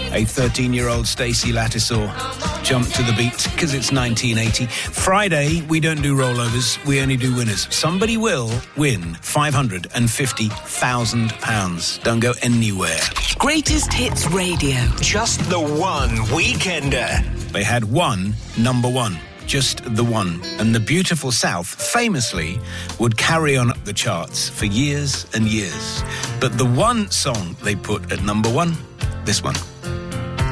A 13-year-old Stacey Lattisaw jumped to the beat because it's 1980. Friday, we don't do rollovers, we only do winners. Somebody will win £550,000. Don't go anywhere. Greatest Hits Radio. Just the one weekender. They had one number one. Just the one. And the Beautiful South, famously, would carry on up the charts for years and years. But the one song they put at number one, this one.